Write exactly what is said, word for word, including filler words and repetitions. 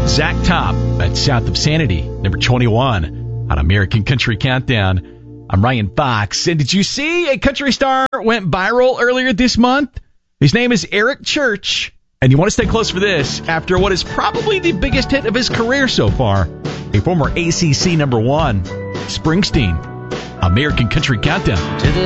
Zach Top, that's South of Sanity, number twenty-one on American Country Countdown. I'm Ryan Fox. And did you see a country star went viral earlier this month? His name is Eric Church. And you want to stay close for this after what is probably the biggest hit of his career so far. A former A C C number one, Springsteen. American Country Countdown.